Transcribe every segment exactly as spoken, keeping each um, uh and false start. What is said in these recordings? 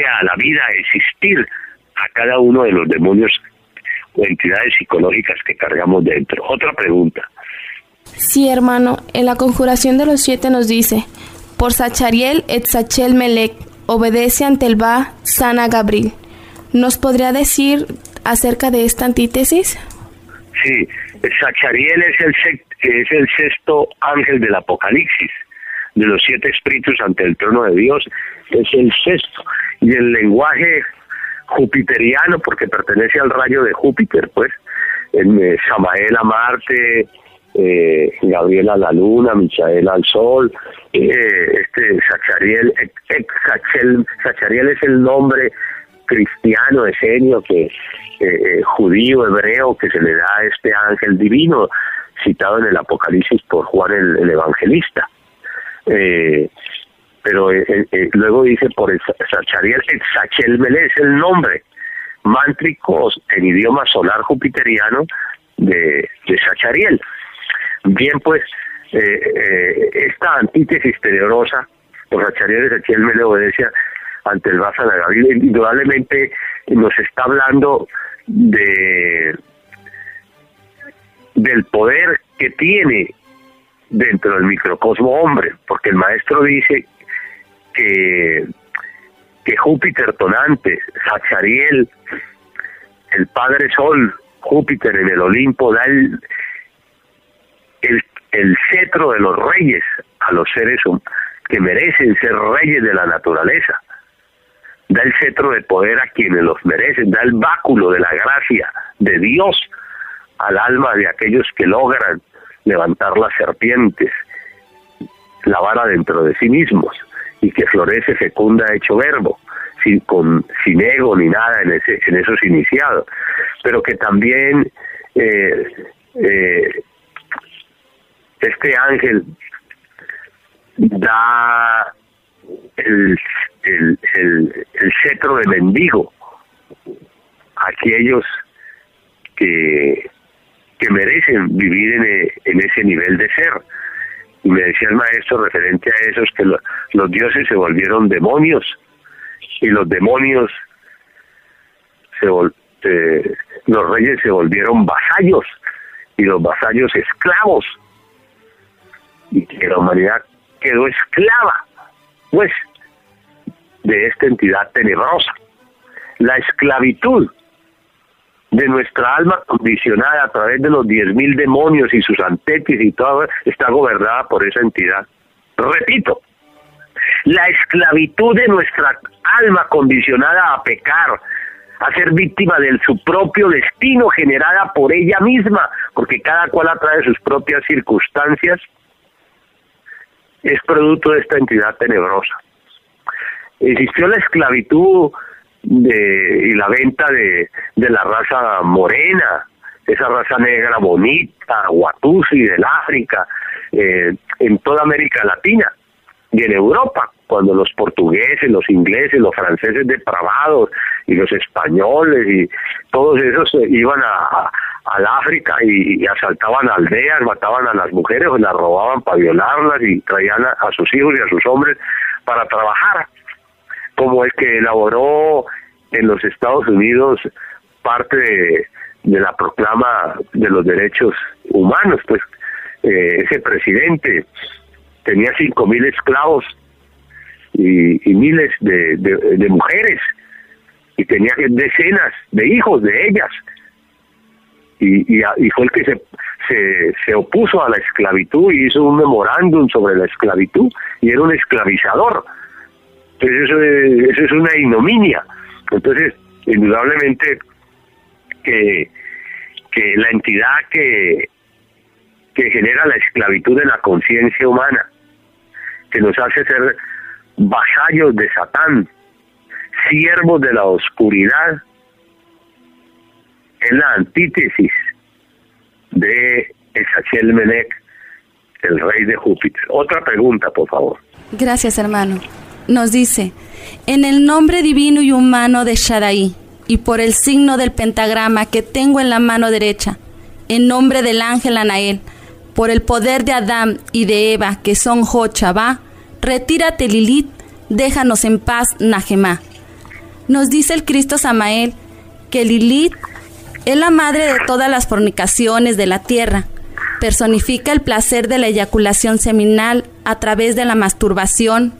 a la vida, a existir a cada uno de los demonios o entidades psicológicas que cargamos dentro. Otra pregunta. Sí, hermano, en la conjuración de los siete nos dice, por Sachariel et Sachel Melech, obedece ante el Ba, sana Gabriel. ¿Nos podría decir acerca de esta antítesis? Sí, Sachariel es el, es el sexto ángel del Apocalipsis, de los siete espíritus ante el trono de Dios, es el sexto. Y el lenguaje jupiteriano, porque pertenece al rayo de Júpiter, pues, en eh, Samael a Marte, eh, Gabriel a la Luna, Michael al Sol, eh, este Sachariel, eh, Sachel, Sachariel es el nombre cristiano, esenio, que eh, judío, hebreo, que se le da a este ángel divino, citado en el Apocalipsis por Juan el, el Evangelista. Eh, pero eh, eh, luego dice por el Sachariel, el Sachel Melech es el nombre mántrico en idioma solar jupiteriano de, de Sachariel. Bien, pues, eh, eh, esta antítesis tenebrosa por Sachariel y Sachel Melech obedece ante el Ba sana Gabriel, indudablemente nos está hablando de del poder que tiene dentro del microcosmo hombre, porque el maestro dice que, que Júpiter tonante, Sachariel, el Padre Sol, Júpiter en el Olimpo, da el, el, el cetro de los reyes a los seres que merecen ser reyes de la naturaleza. Da el cetro de poder a quienes los merecen, da el báculo de la gracia de Dios al alma de aquellos que logran levantar las serpientes, la vara dentro de sí mismos, y que florece fecunda hecho verbo, sin, con, sin ego ni nada en, ese, en esos iniciados, pero que también eh, eh, este ángel da el, el, el, el cetro de mendigo a aquellos que que merecen vivir en, en ese nivel de ser. Y me decía el maestro referente a eso, es que lo, los dioses se volvieron demonios, y los demonios, se vol, eh, los reyes se volvieron vasallos, y los vasallos esclavos, y que la humanidad quedó esclava, pues, de esta entidad tenebrosa. La esclavitud de nuestra alma condicionada a través de los diez mil demonios y sus antítesis y todo, está gobernada por esa entidad. Repito, la esclavitud de nuestra alma condicionada a pecar, a ser víctima de su propio destino generada por ella misma, porque cada cual atrae sus propias circunstancias, es producto de esta entidad tenebrosa. Existió la esclavitud de y la venta de, de la raza morena, esa raza negra bonita, Watusi del África, eh, en toda América Latina y en Europa, cuando los portugueses, los ingleses, los franceses depravados y los españoles y todos esos iban a, a al África y, y asaltaban aldeas, mataban a las mujeres, las robaban para violarlas y traían a, a sus hijos y a sus hombres para trabajar, como el que elaboró en los Estados Unidos parte de, de la proclama de los derechos humanos. Pues eh, ese presidente tenía cinco mil esclavos y, y miles de, de, de mujeres, y tenía decenas de hijos de ellas, y, y, y fue el que se, se, se opuso a la esclavitud y hizo un memorándum sobre la esclavitud, y era un esclavizador. Entonces eso es, eso es una ignominia. Entonces, indudablemente que, que la entidad que, que genera la esclavitud de la conciencia humana, que nos hace ser vasallos de Satán, siervos de la oscuridad, es la antítesis de Sachel Melech, el rey de Júpiter. Otra pregunta, por favor. Gracias, hermano. Nos dice, en el nombre divino y humano de Shaddai, y por el signo del pentagrama que tengo en la mano derecha, en nombre del ángel Anael, por el poder de Adán y de Eva, que son Jochabá, retírate Lilith, déjanos en paz Najemá. Nos dice el Cristo Samael que Lilith es la madre de todas las fornicaciones de la tierra. Personifica el placer de la eyaculación seminal a través de la masturbación,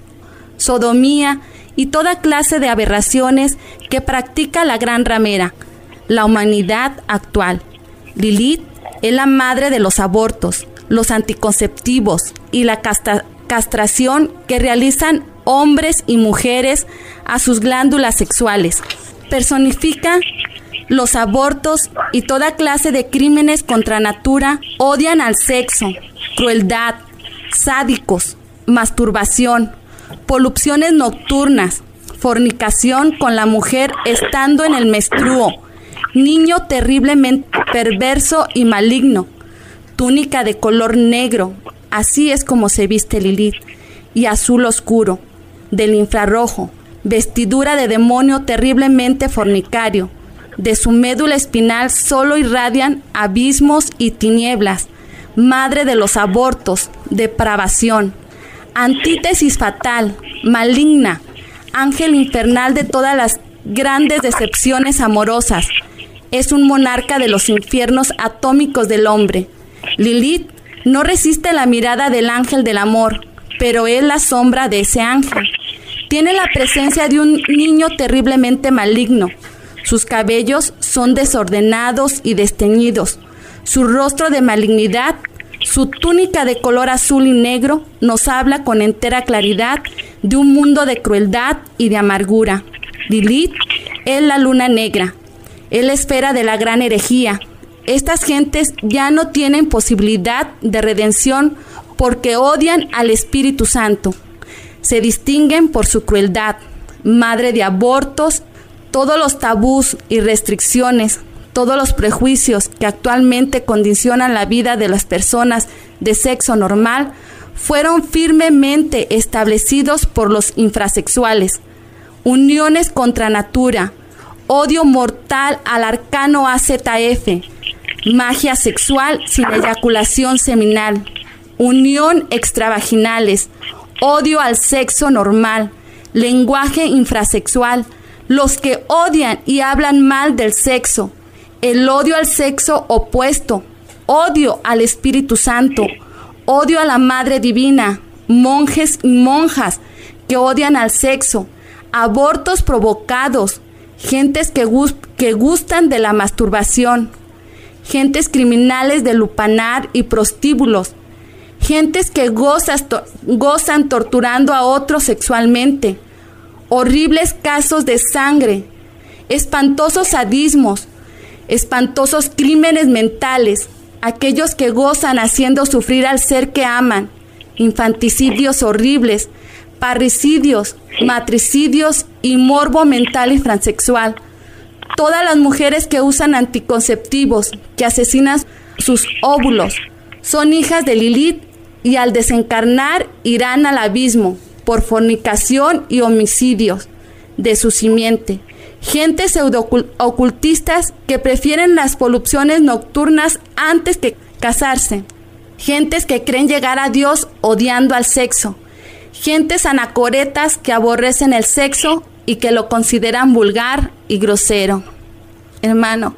sodomía y toda clase de aberraciones que practica la gran ramera, la humanidad actual. Lilith es la madre de los abortos, los anticonceptivos y la castra- castración que realizan hombres y mujeres a sus glándulas sexuales. Personifica los abortos y toda clase de crímenes contra natura. Odian al sexo, crueldad, sádicos, masturbación, poluciones nocturnas, fornicación con la mujer estando en el menstruo, niño terriblemente perverso y maligno, túnica de color negro, así es como se viste Lilith, y azul oscuro, del infrarrojo, vestidura de demonio terriblemente fornicario. De su médula espinal solo irradian abismos y tinieblas, madre de los abortos, depravación, antítesis fatal, maligna, ángel infernal de todas las grandes decepciones amorosas. Es un monarca de los infiernos atómicos del hombre. Lilith no resiste la mirada del ángel del amor, pero es la sombra de ese ángel. Tiene la presencia de un niño terriblemente maligno. Sus cabellos son desordenados y desteñidos. Su rostro de malignidad, su túnica de color azul y negro, nos habla con entera claridad de un mundo de crueldad y de amargura. Lilith es la luna negra, es la esfera de la gran herejía. Estas gentes ya no tienen posibilidad de redención porque odian al Espíritu Santo. Se distinguen por su crueldad, madre de abortos, todos los tabús y restricciones, todos los prejuicios que actualmente condicionan la vida de las personas de sexo normal, fueron firmemente establecidos por los infrasexuales. Uniones contra natura, odio mortal al arcano A Z F, magia sexual sin eyaculación seminal, unión extravaginales, odio al sexo normal, lenguaje infrasexual, los que odian y hablan mal del sexo, el odio al sexo opuesto, odio al Espíritu Santo, odio a la Madre Divina, monjes y monjas que odian al sexo, abortos provocados, gentes que, gust- que gustan de la masturbación, gentes criminales de lupanar y prostíbulos, gentes que gozas to- gozan torturando a otros sexualmente, horribles casos de sangre, espantosos sadismos, espantosos crímenes mentales, aquellos que gozan haciendo sufrir al ser que aman, infanticidios horribles, parricidios, matricidios y morbo mental y transexual. Todas las mujeres que usan anticonceptivos, que asesinan sus óvulos, son hijas de Lilith y al desencarnar irán al abismo por fornicación y homicidios de su simiente. Gentes pseudo-ocultistas que prefieren las poluciones nocturnas antes que casarse. Gentes que creen llegar a Dios odiando al sexo. Gentes anacoretas que aborrecen el sexo y que lo consideran vulgar y grosero. Hermano,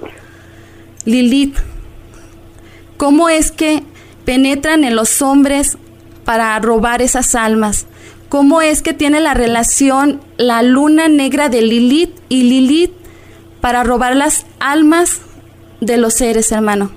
Lilith, ¿cómo es que penetran en los hombres para robar esas almas? ¿Cómo es que tiene la relación la luna negra de Lilith y Lilith para robar las almas de los seres, hermano?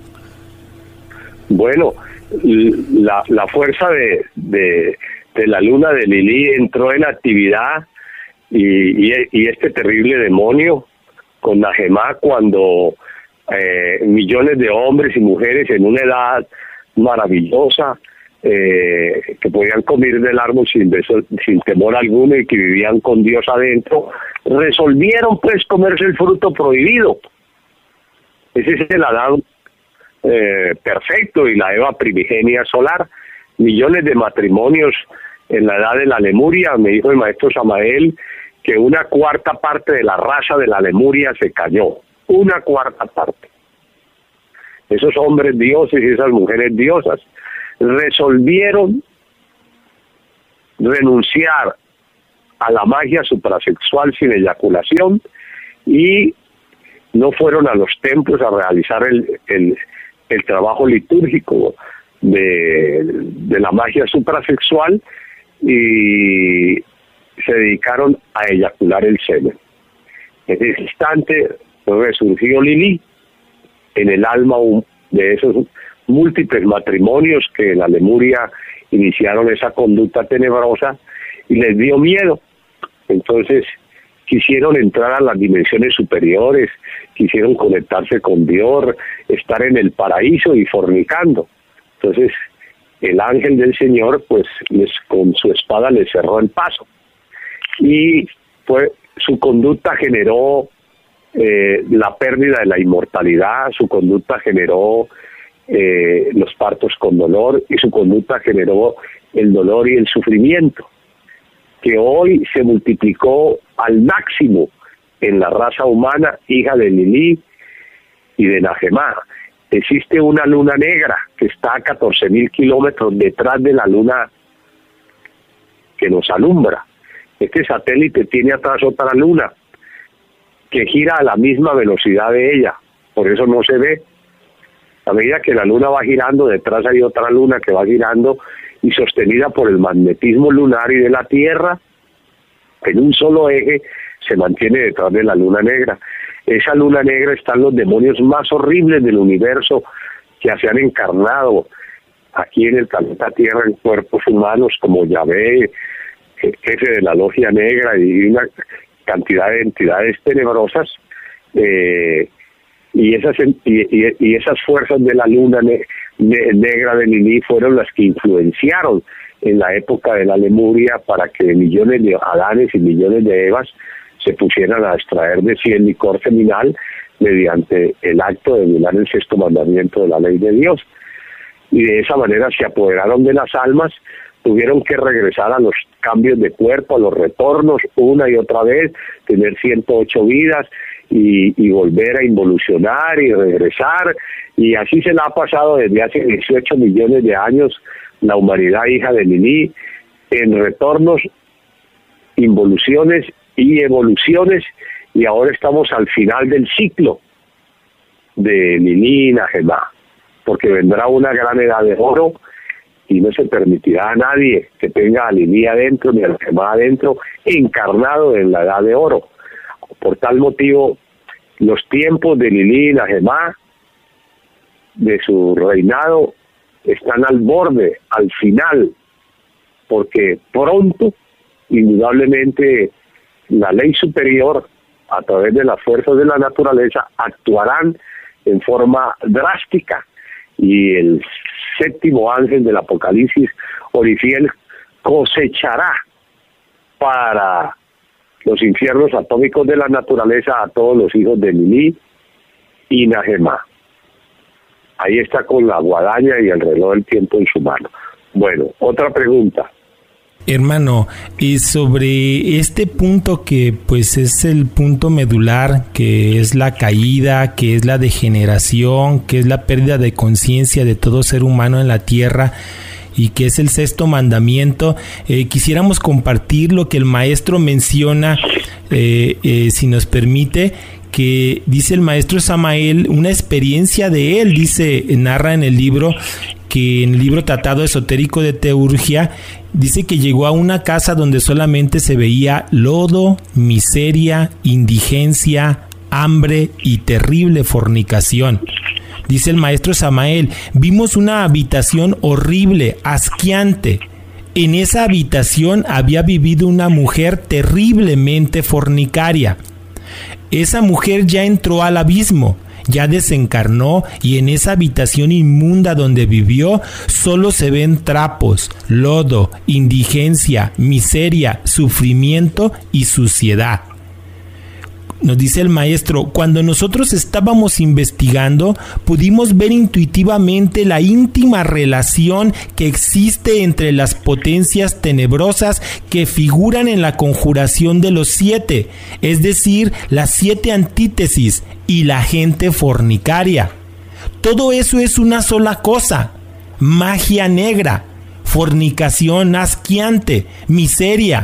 Bueno, la, la fuerza de, de, de la luna de Lilith entró en actividad y, y, y este terrible demonio con Najemá cuando eh, millones de hombres y mujeres en una edad maravillosa eh, que podían comer del árbol sin, sin temor alguno y que vivían con Dios adentro, resolvieron pues comerse el fruto prohibido. Ese es el Adán eh, perfecto y la Eva primigenia solar. Millones de matrimonios en la edad de la Lemuria. Me dijo el maestro Samael que una cuarta parte de la raza de la Lemuria se cayó, una cuarta parte. Esos hombres dioses y esas mujeres diosas resolvieron renunciar a la magia suprasexual sin eyaculación y no fueron a los templos a realizar el, el, el trabajo litúrgico de, de la magia suprasexual y se dedicaron a eyacular el semen. En ese instante resurgió Lilí en el alma de esos múltiples matrimonios que en la Lemuria iniciaron esa conducta tenebrosa y les dio miedo. Entonces quisieron entrar a las dimensiones superiores, quisieron conectarse con Dios, estar en el paraíso y fornicando. Entonces el ángel del Señor pues les, con su espada les cerró el paso y pues su conducta generó eh, la pérdida de la inmortalidad, su conducta generó eh, los partos con dolor y su conducta generó el dolor y el sufrimiento, que hoy se multiplicó al máximo en la raza humana, hija de Lilí y de Najemá. Existe una luna negra que está a catorce mil kilómetros detrás de la luna que nos alumbra. Este satélite tiene atrás otra luna que gira a la misma velocidad de ella, por eso no se ve. A medida que la luna va girando, detrás hay otra luna que va girando y sostenida por el magnetismo lunar y de la Tierra, en un solo eje se mantiene detrás de la luna negra. Esa luna negra están los demonios más horribles del universo que se han encarnado aquí en el planeta Tierra en cuerpos humanos, como Yahvé, jefe de la logia negra, y una cantidad de entidades tenebrosas, eh, y esas y, y, y esas fuerzas de la luna ne, ne, negra de Lilí fueron las que influenciaron en la época de la Lemuria para que millones de Adanes y millones de Evas se pusieran a extraer de sí el licor seminal mediante el acto de violar el sexto mandamiento de la ley de Dios. Y de esa manera se apoderaron de las almas, tuvieron que regresar a los cambios de cuerpo, a los retornos, una y otra vez, tener ciento ocho vidas y, y volver a involucionar y regresar, y así se la ha pasado desde hace dieciocho millones de años la humanidad hija de Lilí, en retornos, involuciones y evoluciones, y ahora estamos al final del ciclo de Lilí y Najemá, porque vendrá una gran edad de oro y no se permitirá a nadie que tenga a Lilí adentro ni a Najemá adentro, encarnado en la edad de oro. Por tal motivo, los tiempos de Lilí y Najemá, de su reinado, están al borde, al final, porque pronto, indudablemente, la ley superior, a través de las fuerzas de la naturaleza, actuarán en forma drástica, y el séptimo ángel del Apocalipsis, Orifiel, cosechará para los infiernos atómicos de la naturaleza a todos los hijos de Lilí y Najemá. Ahí está con la guadaña y el reloj del tiempo en su mano. Bueno, otra pregunta. Hermano, y sobre este punto que pues es el punto medular, que es la caída, que es la degeneración, que es la pérdida de conciencia de todo ser humano en la tierra, y que es el sexto mandamiento, eh, quisiéramos compartir lo que el maestro menciona, eh, eh, si nos permite, que dice el maestro Samael, una experiencia de él, dice, narra en el libro, que en el libro Tratado Esotérico de Teurgia, dice que llegó a una casa donde solamente se veía lodo, miseria, indigencia, hambre y terrible fornicación. Dice el maestro Samael, vimos una habitación horrible, asqueante. En esa habitación había vivido una mujer terriblemente fornicaria. Esa mujer ya entró al abismo, ya desencarnó, y en esa habitación inmunda donde vivió solo se ven trapos, lodo, indigencia, miseria, sufrimiento y suciedad. Nos dice el maestro, cuando nosotros estábamos investigando, pudimos ver intuitivamente la íntima relación que existe entre las potencias tenebrosas que figuran en la conjuración de los siete, es decir, las siete antítesis y la gente fornicaria. Todo eso es una sola cosa: magia negra, fornicación asqueante, miseria,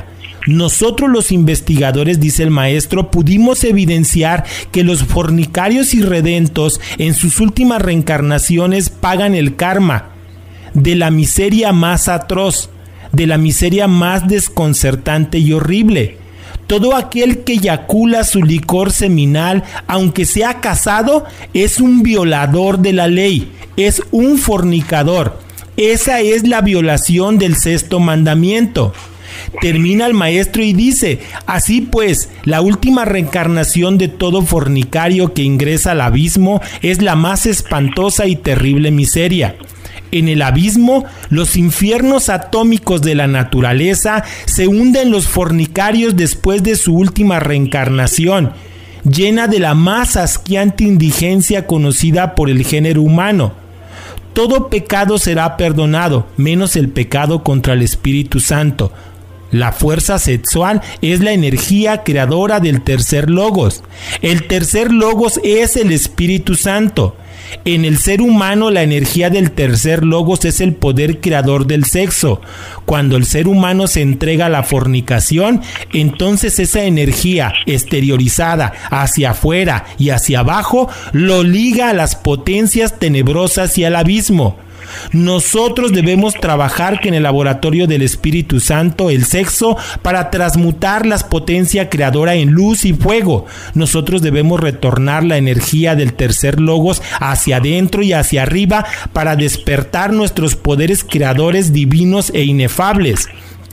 Nosotros los investigadores, dice el maestro, pudimos evidenciar que los fornicarios irredentos en sus últimas reencarnaciones pagan el karma de la miseria más atroz, de la miseria más desconcertante y horrible. Todo aquel que eyacula su licor seminal, aunque sea casado, es un violador de la ley, es un fornicador. Esa es la violación del sexto mandamiento. Termina el maestro y dice: así pues, la última reencarnación de todo fornicario que ingresa al abismo es la más espantosa y terrible miseria. En el abismo, los infiernos atómicos de la naturaleza, se hunden los fornicarios después de su última reencarnación, llena de la más asqueante indigencia conocida por el género humano. Todo pecado será perdonado, menos el pecado contra el Espíritu Santo. La fuerza sexual es la energía creadora del tercer logos. El tercer logos es el Espíritu Santo. En el ser humano, la energía del tercer logos es el poder creador del sexo. Cuando el ser humano se entrega a la fornicación, entonces esa energía exteriorizada hacia afuera y hacia abajo lo liga a las potencias tenebrosas y al abismo. Nosotros debemos trabajar en el laboratorio del Espíritu Santo, el sexo, para transmutar la potencia creadora en luz y fuego. Nosotros debemos retornar la energía del tercer logos hacia adentro y hacia arriba para despertar nuestros poderes creadores divinos e inefables.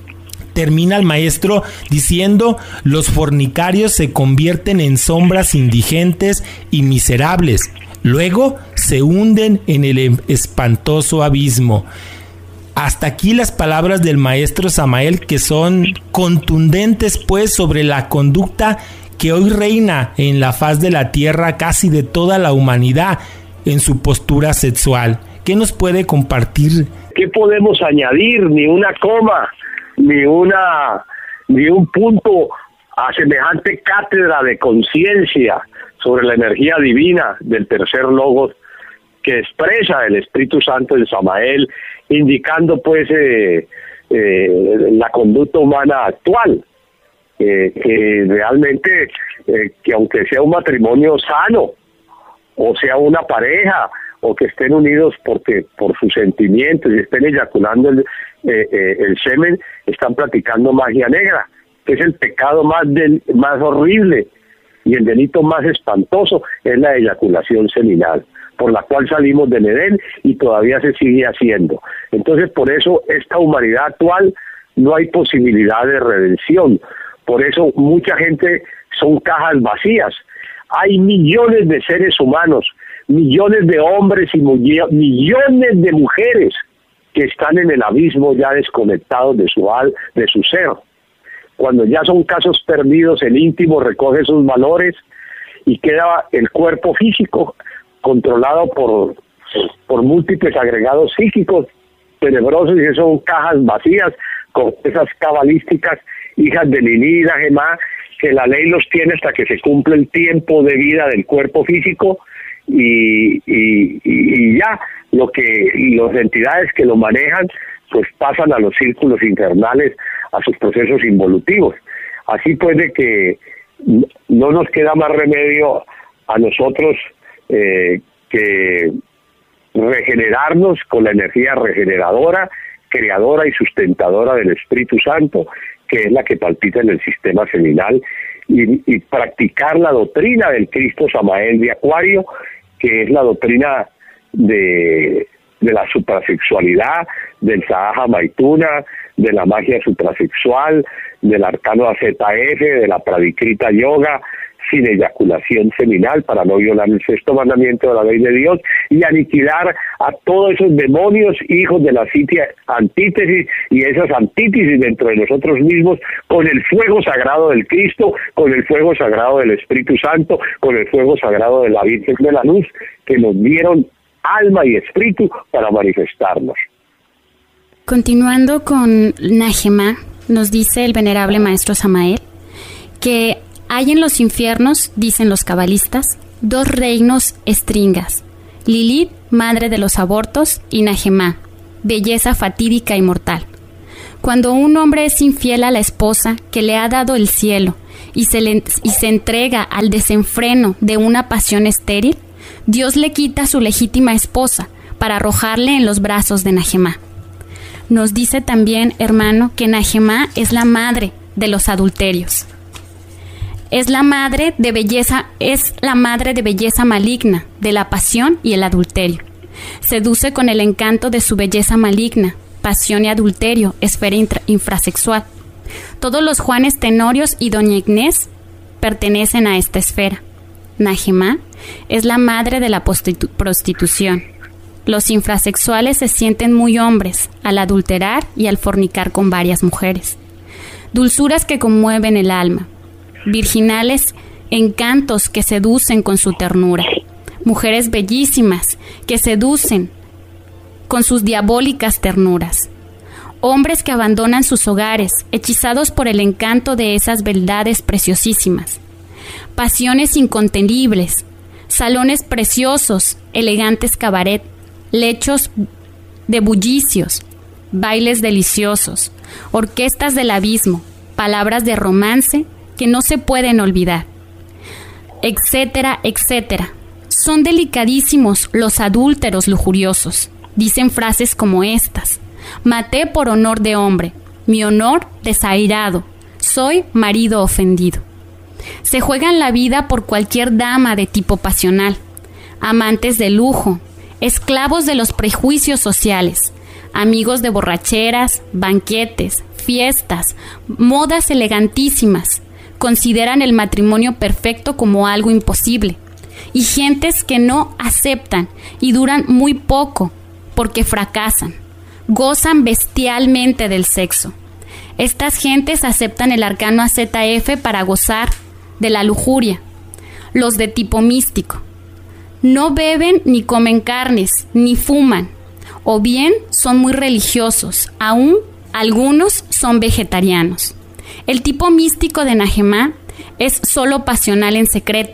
Termina el maestro diciendo: los fornicarios se convierten en sombras indigentes y miserables. Luego se hunden en el espantoso abismo. Hasta aquí las palabras del maestro Samael, que son contundentes pues sobre la conducta que hoy reina en la faz de la tierra casi de toda la humanidad en su postura sexual. ¿Qué nos puede compartir? ¿Qué podemos añadir? Ni una coma, ni una, ni un punto a semejante cátedra de conciencia sobre la energía divina del tercer logos que expresa el Espíritu Santo en Samael, indicando pues eh, eh, la conducta humana actual, eh, que realmente, eh, que aunque sea un matrimonio sano, o sea una pareja, o que estén unidos porque por sus sentimientos y estén eyaculando el, eh, eh, el semen, están practicando magia negra, que es el pecado más, del, más horrible y el delito más espantoso, es la eyaculación seminal, por la cual salimos del Edén y todavía se sigue haciendo. Entonces, por eso esta humanidad actual no hay posibilidad de redención. Por eso mucha gente son cajas vacías. Hay millones de seres humanos, millones de hombres y millones de mujeres que están en el abismo ya desconectados de su al, de su ser. Cuando ya son casos perdidos, el íntimo recoge sus valores y queda el cuerpo físico controlado por, por múltiples agregados psíquicos tenebrosos, y son cajas vacías, con esas cabalísticas, hijas de Lilith, Gemá, que la ley los tiene hasta que se cumple el tiempo de vida del cuerpo físico, y, y, y ya lo que las entidades que lo manejan pues pasan a los círculos infernales, a sus procesos involutivos. Así pues, de que no nos queda más remedio a nosotros eh, que regenerarnos con la energía regeneradora, creadora y sustentadora del Espíritu Santo, que es la que palpita en el sistema seminal, y, y practicar la doctrina del Cristo Samael de Acuario, que es la doctrina de, de la suprasexualidad, del Sahaja Maituna, de la magia suprasexual, del arcano A Z F, de la Pradikrita Yoga, sin eyaculación seminal, para no violar el sexto mandamiento de la ley de Dios, y aniquilar a todos esos demonios, hijos de la sitia antítesis, y esas antítesis dentro de nosotros mismos, con el fuego sagrado del Cristo, con el fuego sagrado del Espíritu Santo, con el fuego sagrado de la Virgen de la Luz, que nos dieron alma y espíritu para manifestarnos. Continuando con Najemá, nos dice el venerable maestro Samael que hay en los infiernos, dicen los cabalistas, dos reinos estringas: Lilith, madre de los abortos, y Najemá, belleza fatídica y mortal. Cuando un hombre es infiel a la esposa que le ha dado el cielo y se, le, y se entrega al desenfreno de una pasión estéril, Dios le quita a su legítima esposa para arrojarle en los brazos de Nahemá. Nos dice también, hermano, que Nahemá es la madre de los adulterios. Es la madre de belleza, es la madre de belleza maligna, de la pasión y el adulterio. Seduce con el encanto de su belleza maligna, pasión y adulterio, esfera intra, infrasexual. Todos los Juanes Tenorios y Doña Inés pertenecen a esta esfera. Nahemá es la madre de la prostitu- prostitución. Los infrasexuales se sienten muy hombres al adulterar y al fornicar con varias mujeres. Dulzuras que conmueven el alma. Virginales encantos que seducen con su ternura. Mujeres bellísimas que seducen con sus diabólicas ternuras. Hombres que abandonan sus hogares, hechizados por el encanto de esas beldades preciosísimas. Pasiones incontenibles, salones preciosos, elegantes cabaret, lechos de bullicios, bailes deliciosos, orquestas del abismo, palabras de romance que no se pueden olvidar, etcétera, etcétera. Son delicadísimos los adúlteros lujuriosos. Dicen frases como estas: maté por honor de hombre, mi honor desairado, soy marido ofendido. Se juegan la vida por cualquier dama de tipo pasional, amantes de lujo, esclavos de los prejuicios sociales, amigos de borracheras, banquetes, fiestas, modas elegantísimas. Consideran el matrimonio perfecto como algo imposible, y gentes que no aceptan y duran muy poco porque fracasan, gozan bestialmente del sexo. Estas gentes aceptan el arcano A Z F para gozar de la lujuria. Los de tipo místico no beben ni comen carnes, ni fuman, o bien son muy religiosos, aún algunos son vegetarianos. El tipo místico de Nahemá es solo pasional en secreto.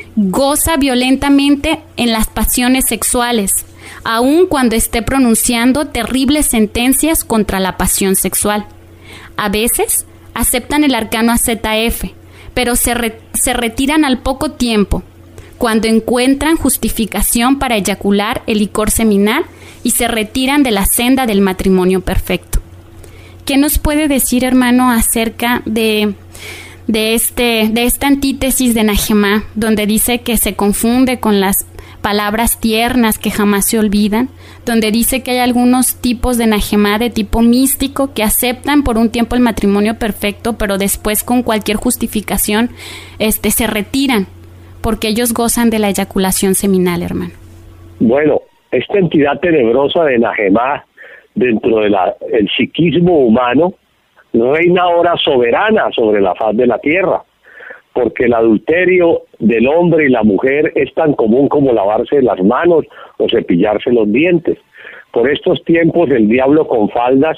Goza violentamente en las pasiones sexuales, aun cuando esté pronunciando terribles sentencias contra la pasión sexual. A veces aceptan el arcano A Z F, pero se, re- se retiran al poco tiempo, cuando encuentran justificación para eyacular el licor seminal y se retiran de la senda del matrimonio perfecto. ¿Qué nos puede decir, hermano, acerca de, de, este, de esta antítesis de Nahemá, donde dice que se confunde con las palabras tiernas que jamás se olvidan, donde dice que hay algunos tipos de Nahemá de tipo místico que aceptan por un tiempo el matrimonio perfecto, pero después con cualquier justificación este, se retiran porque ellos gozan de la eyaculación seminal, hermano? Bueno, esta entidad tenebrosa de Nahemá dentro del de psiquismo humano reina ahora soberana sobre la faz de la tierra, porque el adulterio del hombre y la mujer es tan común como lavarse las manos o cepillarse los dientes. Por estos tiempos el diablo con faldas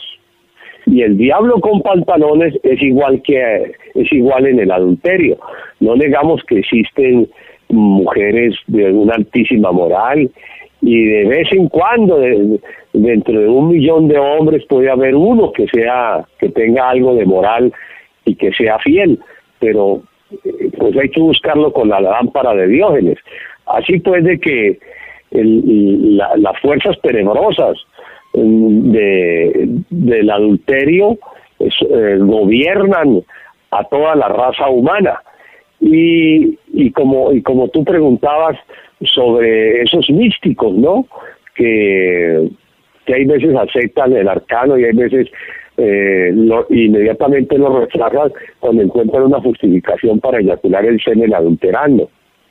y el diablo con pantalones es igual que es igual en el adulterio. No negamos que existen mujeres de una altísima moral y de vez en cuando de, dentro de un millón de hombres puede haber uno que sea que tenga algo de moral y que sea fiel, pero pues hay que buscarlo con la lámpara de Diógenes. Así pues de que el, la, las fuerzas tenebrosas de, del adulterio es, eh, gobiernan a toda la raza humana. Y, y como y como tú preguntabas sobre esos místicos, ¿no? Que, que hay veces aceptan el arcano y hay veces eh, lo, inmediatamente lo rechazan cuando encuentran una justificación para eyacular el semen adulterando.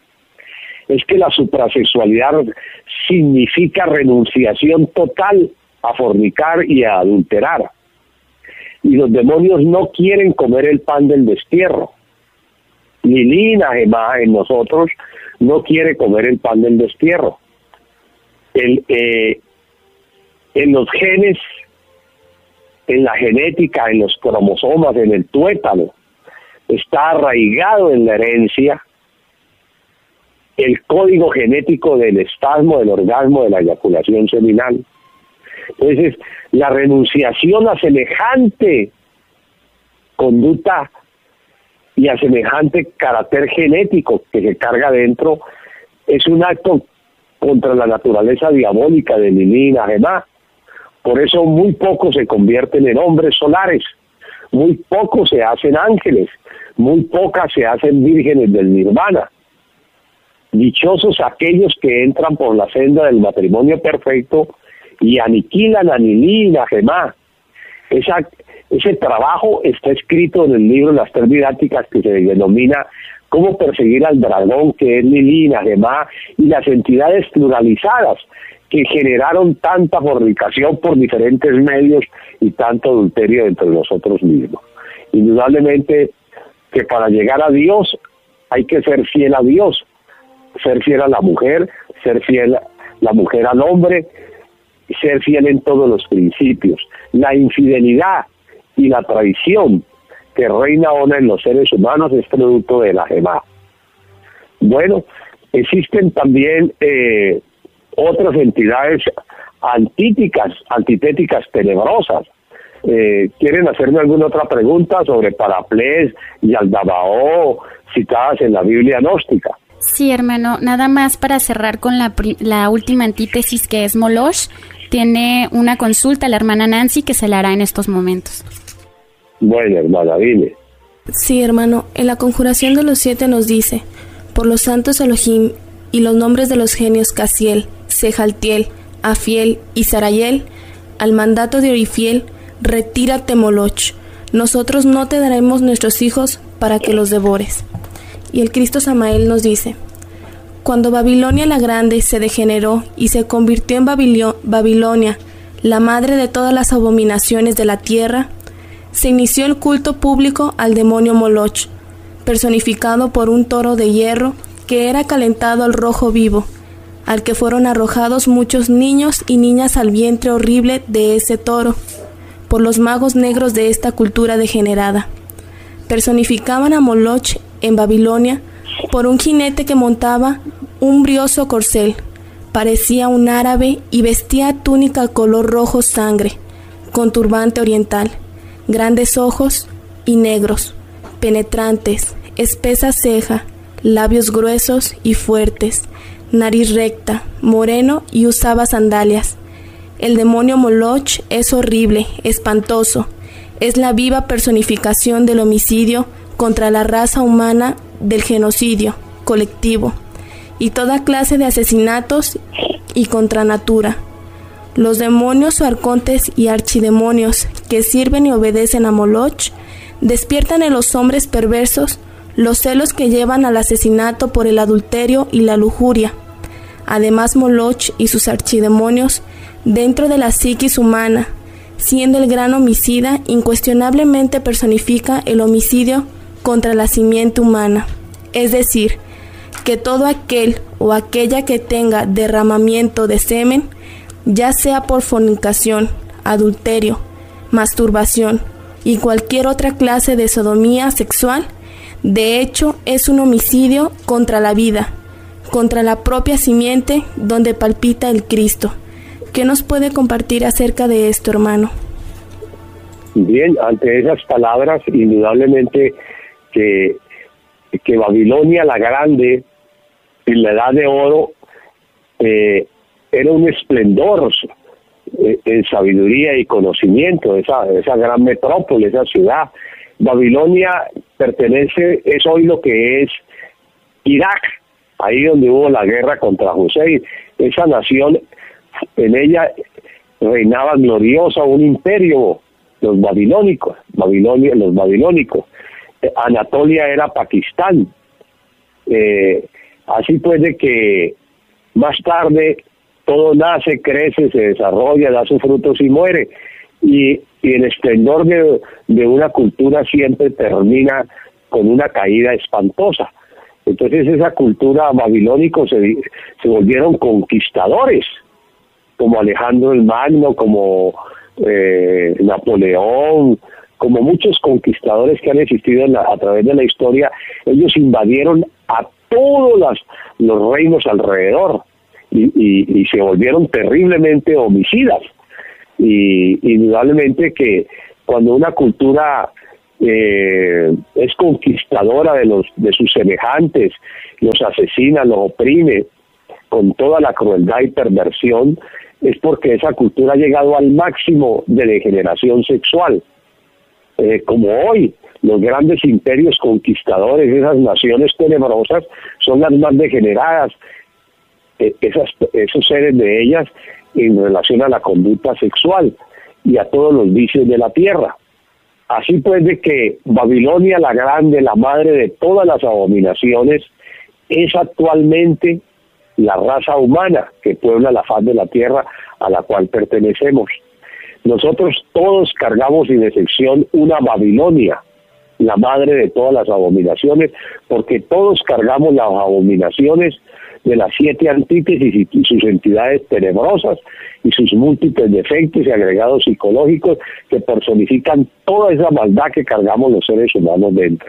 Es que la suprasexualidad significa renunciación total a fornicar y a adulterar. Y los demonios no quieren comer el pan del destierro. Lili, Nahemá en nosotros no quiere comer el pan del destierro. El, eh, en los genes, en la genética, en los cromosomas, en el tuétano, está arraigado en la herencia el código genético del espasmo, del orgasmo, de la eyaculación seminal. Entonces, la renunciación a semejante conducta y a semejante carácter genético que se carga dentro es un acto contra la naturaleza diabólica de Lilí y Nagemá. Por eso muy pocos se convierten en hombres solares, muy pocos se hacen ángeles, muy pocas se hacen vírgenes del nirvana. Dichosos aquellos que entran por la senda del matrimonio perfecto y aniquilan a Lilí y Nagemá. Esa, ese trabajo está escrito en el libro Las Tres Didácticas, que se denomina Cómo perseguir al dragón, que es Lilí y Nagemá, y las entidades pluralizadas que generaron tanta fornicación por diferentes medios y tanto adulterio entre nosotros mismos. Indudablemente que para llegar a Dios hay que ser fiel a Dios, ser fiel a la mujer, ser fiel a la mujer al hombre, ser fiel en todos los principios. La infidelidad y la traición que reina ahora en los seres humanos es producto de la Gemá. Bueno, existen también eh, otras entidades antíticas, antitéticas, tenebrosas. Eh, ¿Quieren hacerme alguna otra pregunta sobre Paraplés y Aldabaoth citadas en la Biblia gnóstica? Sí, hermano, nada más para cerrar con la, la última antítesis, que es Moloch. Tiene una consulta la hermana Nancy que se la hará en estos momentos. Bueno, hermana, dime. Sí, hermano, en la conjuración de los siete nos dice: por los santos Elohim y los nombres de los genios Casiel, Sejaltiel, Afiel y Sarayel, al mandato de Orifiel, retírate, Moloch. Nosotros no te daremos nuestros hijos para que los devores. Y el Cristo Samael nos dice: cuando Babilonia la Grande se degeneró y se convirtió en Babilio- Babilonia, la madre de todas las abominaciones de la tierra, se inició el culto público al demonio Moloch, personificado por un toro de hierro que era calentado al rojo vivo, al que fueron arrojados muchos niños y niñas al vientre horrible de ese toro, por los magos negros de esta cultura degenerada. Personificaban a Moloch en Babilonia por un jinete que montaba un brioso corcel, parecía un árabe y vestía túnica color rojo sangre, con turbante oriental, grandes ojos y negros, penetrantes, espesa ceja, labios gruesos y fuertes, nariz recta, moreno y usaba sandalias. El demonio Moloch es horrible, espantoso, es la viva personificación del homicidio contra la raza humana, del genocidio colectivo y toda clase de asesinatos y contra natura. Los demonios o arcontes y archidemonios que sirven y obedecen a Moloch despiertan en los hombres perversos los celos que llevan al asesinato por el adulterio y la lujuria. Además, Moloch y sus archidemonios, dentro de la psiquis humana, siendo el gran homicida, incuestionablemente personifica el homicidio contra la simiente humana, es decir, que todo aquel o aquella que tenga derramamiento de semen, ya sea por fornicación, adulterio, masturbación y cualquier otra clase de sodomía sexual, de hecho es un homicidio contra la vida, contra la propia simiente donde palpita el Cristo. ¿Qué nos puede compartir acerca de esto, hermano? Bien, ante esas palabras, indudablemente que, que Babilonia la Grande, en la Edad de Oro, eh, era un esplendor eh, en sabiduría y conocimiento, esa, esa gran metrópoli, esa ciudad. Babilonia pertenece, es hoy lo que es Irak, ahí donde hubo la guerra contra Hussein. Esa nación, en ella reinaba gloriosa un imperio, los babilónicos, Babilonia, los babilónicos. Eh, Anatolia era Pakistán. Eh, así pues de que más tarde todo nace, crece, se desarrolla, da sus frutos y muere. Y, y el esplendor de, de una cultura siempre termina con una caída espantosa. Entonces esa cultura babilónica se, se volvieron conquistadores, como Alejandro el Magno, como eh, Napoleón, como muchos conquistadores que han existido en la, a través de la historia. Ellos invadieron a todos las, los reinos alrededor y, y, y se volvieron terriblemente homicidas. Y indudablemente que cuando una cultura eh, es conquistadora de los de sus semejantes, los asesina, los oprime con toda la crueldad y perversión, es porque esa cultura ha llegado al máximo de degeneración sexual. Eh, como hoy, los grandes imperios conquistadores, esas naciones tenebrosas, son las más degeneradas, eh, esas, esos seres de ellas en relación a la conducta sexual y a todos los vicios de la tierra. Así pues, de que Babilonia la Grande, la madre de todas las abominaciones, es actualmente la raza humana que puebla la faz de la tierra a la cual pertenecemos. Nosotros todos cargamos sin excepción una Babilonia, la madre de todas las abominaciones, porque todos cargamos las abominaciones de las siete antítesis y sus entidades tenebrosas y sus múltiples defectos y agregados psicológicos que personifican toda esa maldad que cargamos los seres humanos dentro.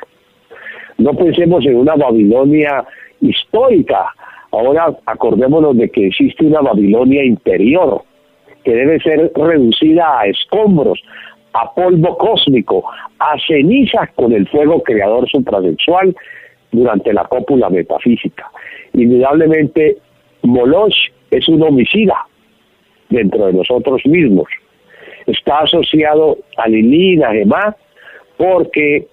No pensemos en una Babilonia histórica, ahora acordémonos de que existe una Babilonia interior, que debe ser reducida a escombros, a polvo cósmico, a cenizas con el fuego creador suprasexual durante la cópula metafísica. Indudablemente, Moloch es un homicida dentro de nosotros mismos. Está asociado a Lilí y a Gemá porque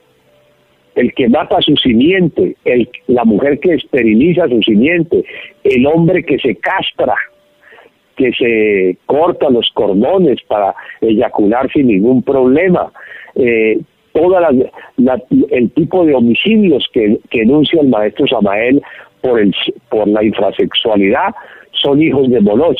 el que mata su simiente, el, la mujer que esteriliza su simiente, el hombre que se castra, que se corta los cordones para eyacular sin ningún problema, eh, toda la, la, el tipo de homicidios que, que enuncia el maestro Samael por, el, por la infrasexualidad son hijos de Moloch.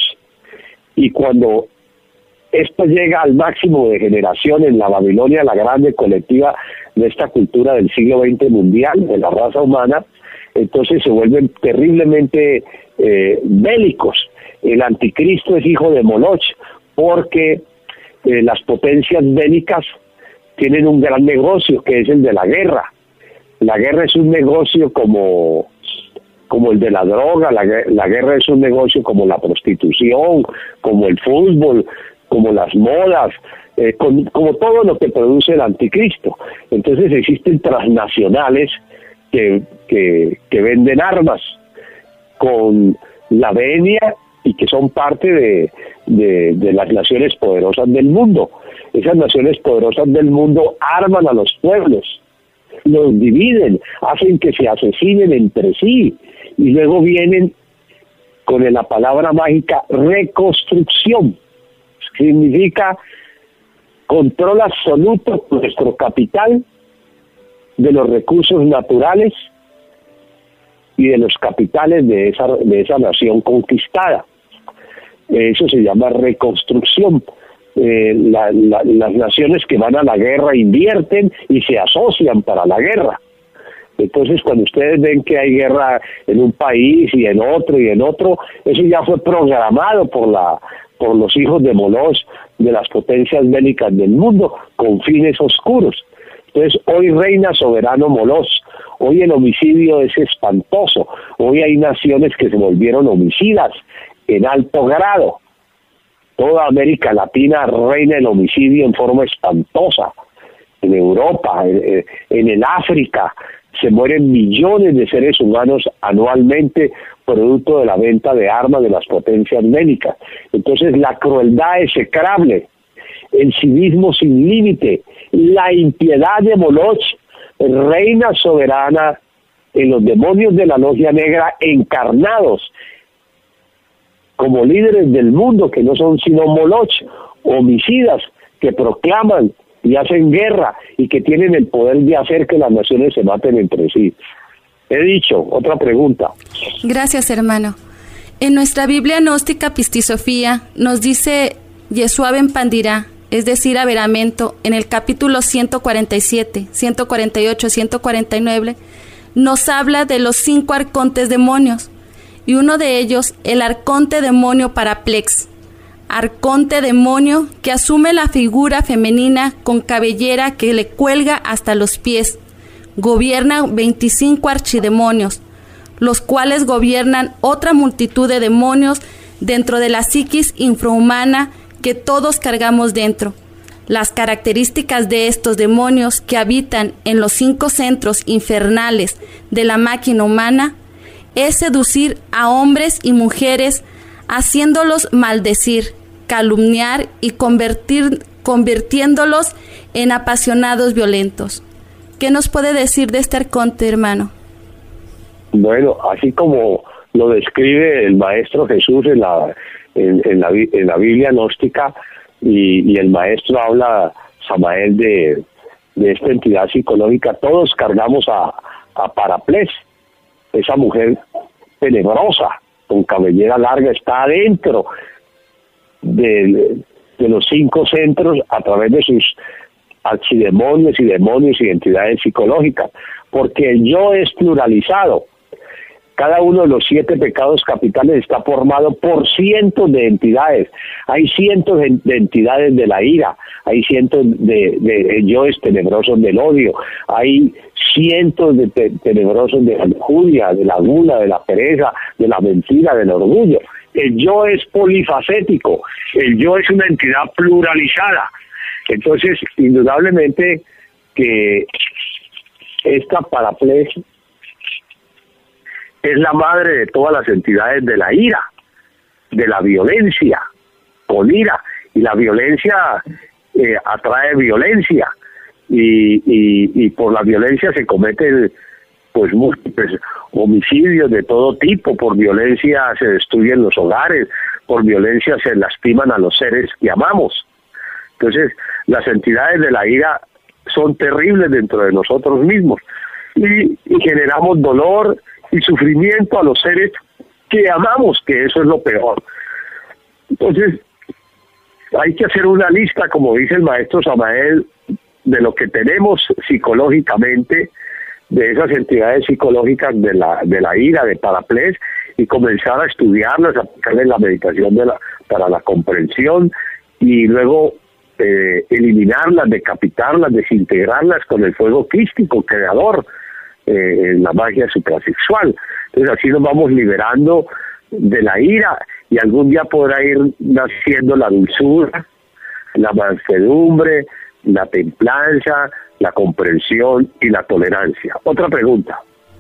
Y cuando esto llega al máximo de generación en la Babilonia, la grande colectiva de esta cultura del siglo veinte mundial, de la raza humana, entonces se vuelven terriblemente eh, bélicos. El anticristo es hijo de Moloch porque eh, las potencias bélicas tienen un gran negocio que es el de la guerra. La guerra es un negocio como, como el de la droga, la, la guerra es un negocio como la prostitución, como el fútbol, como las modas, eh, con, como todo lo que produce el anticristo. Entonces existen transnacionales que, que, que venden armas con la venia y que son parte de, de, de las naciones poderosas del mundo. Esas naciones poderosas del mundo arman a los pueblos, los dividen, hacen que se asesinen entre sí y luego vienen con la palabra mágica reconstrucción. Significa control absoluto de nuestro capital, de los recursos naturales y de los capitales de esa, de esa nación conquistada. Eso se llama reconstrucción. Eh, la, la, las naciones que van a la guerra invierten y se asocian para la guerra. Entonces, cuando ustedes ven que hay guerra en un país y en otro y en otro, eso ya fue programado por la por los hijos de Moloch, de las potencias bélicas del mundo, con fines oscuros. Entonces, hoy reina soberano Moloch, hoy el homicidio es espantoso, hoy hay naciones que se volvieron homicidas en alto grado. Toda América Latina reina el homicidio en forma espantosa. En Europa, en, en el África, se mueren millones de seres humanos anualmente producto de la venta de armas de las potencias bélicas. Entonces la crueldad execrable, el civismo sin límite, la impiedad de Moloch, reina soberana en los demonios de la logia negra encarnados como líderes del mundo, que no son sino Moloch, homicidas que proclaman y hacen guerra y que tienen el poder de hacer que las naciones se maten entre sí. He dicho, otra pregunta. Gracias, hermano. En nuestra Biblia gnóstica Pistisofía nos dice Yeshua ben Pandirá, es decir, Averamento, en el capítulo ciento cuarenta y siete, ciento cuarenta y ocho, ciento cuarenta y nueve, nos habla de los cinco arcontes demonios, y uno de ellos, el arconte demonio Paraplex, arconte demonio que asume la figura femenina con cabellera que le cuelga hasta los pies. Gobierna veinticinco archidemonios, los cuales gobiernan otra multitud de demonios dentro de la psiquis infrahumana que todos cargamos dentro. Las características de estos demonios que habitan en los cinco centros infernales de la máquina humana es seducir a hombres y mujeres, haciéndolos maldecir, calumniar y convertir, convirtiéndolos en apasionados violentos. ¿Qué nos puede decir de este arconte, hermano? Bueno, así como lo describe el Maestro Jesús en la, en, en la, en la Biblia gnóstica, y, y el Maestro habla, Samael, de, de esta entidad psicológica, todos cargamos a, a Paraplés, esa mujer tenebrosa, con cabellera larga, está adentro de, de los cinco centros a través de sus archidemonios y demonios y entidades psicológicas, porque el yo es pluralizado. Cada uno de los siete pecados capitales está formado por cientos de entidades. Hay cientos de, de entidades de la ira, hay cientos de, de yoes tenebrosos del odio, hay cientos de te, tenebrosos de la lujuria, de la gula, de la pereza, de la mentira, del orgullo. El yo es polifacético, el yo es una entidad pluralizada. Entonces, indudablemente que esta Paraplés es la madre de todas las entidades de la ira, de la violencia, con ira, y la violencia eh, atrae violencia, y, y, y por la violencia se cometen pues múltiples homicidios de todo tipo, por violencia se destruyen los hogares, por violencia se lastiman a los seres que amamos. Entonces, las entidades de la ira son terribles dentro de nosotros mismos, y, y generamos dolor y sufrimiento a los seres que amamos, que eso es lo peor. Entonces, hay que hacer una lista, como dice el Maestro Samael, de lo que tenemos psicológicamente, de esas entidades psicológicas de la de la ira, de Paraplés, y comenzar a estudiarlas, a aplicarles la meditación de la, para la comprensión, y luego eh, eliminarlas, decapitarlas, desintegrarlas con el fuego crístico, creador, eh, en la magia suprasexual. Entonces así nos vamos liberando de la ira, y algún día podrá ir naciendo la dulzura, la mansedumbre, la templanza, la comprensión y la tolerancia. Otra pregunta.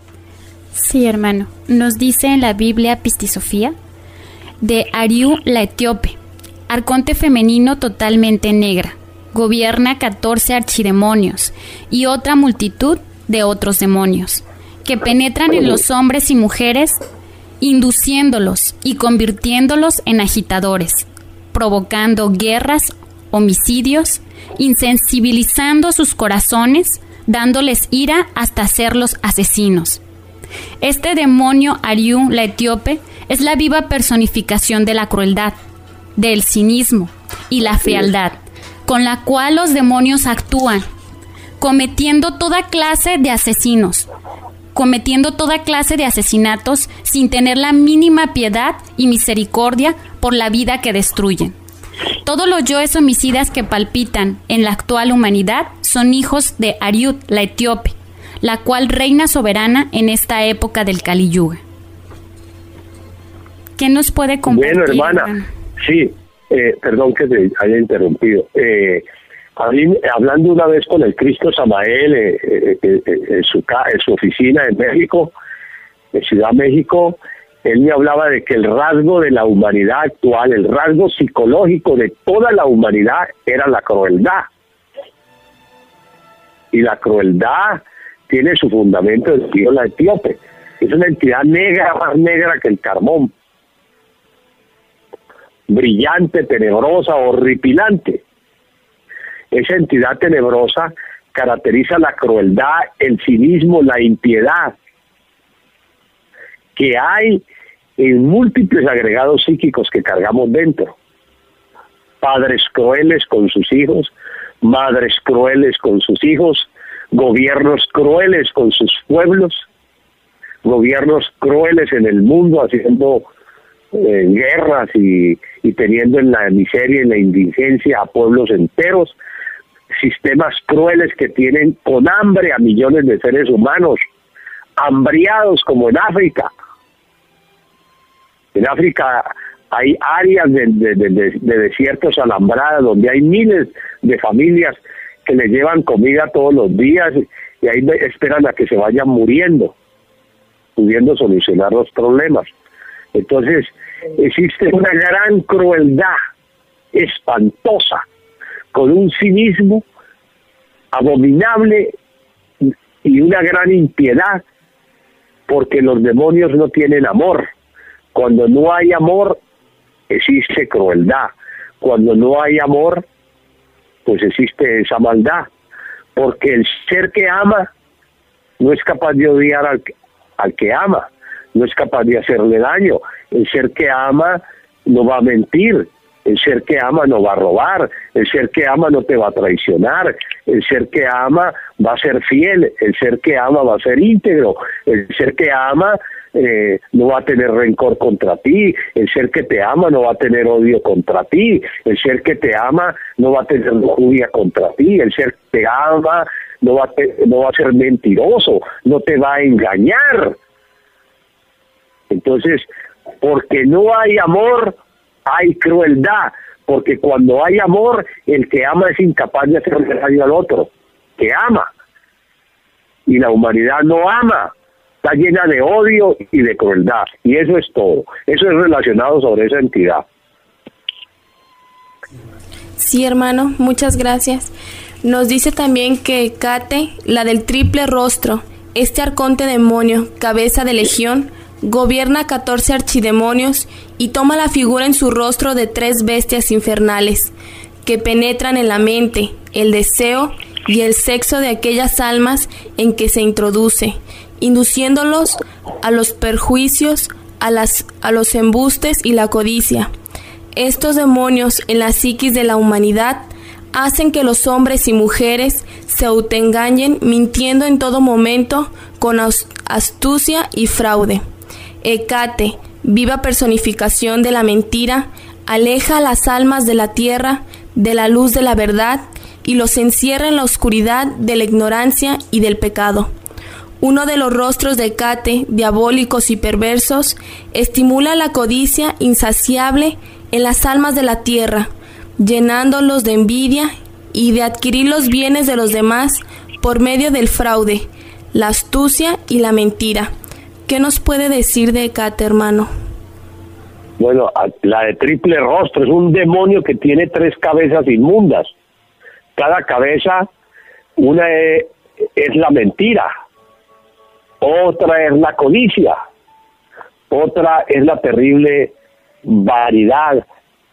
Sí, hermano. Nos dice en la Biblia Pistisofía de Ariú la etíope, arconte femenino totalmente negra, gobierna catorce archidemonios y otra multitud de otros demonios, que penetran en los hombres y mujeres, induciéndolos y convirtiéndolos en agitadores, provocando guerras, homicidios, insensibilizando sus corazones, dándoles ira hasta hacerlos asesinos. Este demonio Ariú la etíope es la viva personificación de la crueldad, del cinismo y la fealdad, con la cual los demonios actúan, cometiendo toda clase de asesinos, cometiendo toda clase de asesinatos sin tener la mínima piedad y misericordia por la vida que destruyen. Todos los yoes homicidas que palpitan en la actual humanidad son hijos de Ariú la etíope, la cual reina soberana en esta época del Kali Yuga. ¿Qué nos puede compartir? Bueno, hermana, hermano? sí, eh, perdón que te haya interrumpido. Eh, hablando una vez con el Cristo Samael eh, eh, eh, en, su, en su oficina en México, en Ciudad México, él me hablaba de que el rasgo de la humanidad actual, el rasgo psicológico de toda la humanidad era la crueldad. Y la crueldad tiene su fundamento en el tío la etíope. Es una entidad negra, más negra que el carbón. Brillante, tenebrosa, horripilante. Esa entidad tenebrosa caracteriza la crueldad, el cinismo, la impiedad que hay en múltiples agregados psíquicos que cargamos dentro. Padres crueles con sus hijos, madres crueles con sus hijos, gobiernos crueles con sus pueblos, gobiernos crueles en el mundo haciendo eh, guerras y, y teniendo en la miseria y en la indigencia a pueblos enteros, sistemas crueles que tienen con hambre a millones de seres humanos, hambriados como en África. En África hay áreas de, de, de, de desiertos alambradas donde hay miles de familias que le llevan comida todos los días y ahí esperan a que se vayan muriendo, pudiendo solucionar los problemas. Entonces, existe una gran crueldad espantosa, con un cinismo abominable y una gran impiedad, porque los demonios no tienen amor. Cuando no hay amor, existe crueldad. Cuando no hay amor, pues existe esa maldad, porque el ser que ama no es capaz de odiar al, al que ama, no es capaz de hacerle daño. El ser que ama no va a mentir, el ser que ama no va a robar, el ser que ama no te va a traicionar, el ser que ama va a ser fiel, el ser que ama va a ser íntegro, el ser que ama eh, no va a tener rencor contra ti, el ser que te ama no va a tener odio contra ti, el ser que te ama no va a tener lujuria contra ti, el ser que te ama no va a, te, no va a ser mentiroso, no te va a engañar. Entonces, porque no hay amor, hay crueldad, porque cuando hay amor, el que ama es incapaz de hacerle daño al otro, que ama. Y la humanidad no ama, está llena de odio y de crueldad, y eso es todo. Eso es relacionado sobre esa entidad. Sí, hermano, muchas gracias. Nos dice también que Hécate, la del triple rostro, este arconte demonio, cabeza de legión, gobierna catorce archidemonios y toma la figura en su rostro de tres bestias infernales que penetran en la mente, el deseo y el sexo de aquellas almas en que se introduce, induciéndolos a los perjuicios, a, las, a los embustes y la codicia. Estos demonios en la psiquis de la humanidad hacen que los hombres y mujeres se autoengañen mintiendo en todo momento con astucia y fraude. Hécate, viva personificación de la mentira, aleja a las almas de la tierra, de la luz de la verdad, y los encierra en la oscuridad de la ignorancia y del pecado. Uno de los rostros de Hécate, diabólicos y perversos, estimula la codicia insaciable en las almas de la tierra, llenándolos de envidia y de adquirir los bienes de los demás por medio del fraude, la astucia y la mentira. ¿Qué nos puede decir de Hécate, hermano? Bueno, la de triple rostro es un demonio que tiene tres cabezas inmundas. Cada cabeza, una es, es la mentira, otra es la codicia, otra es la terrible vanidad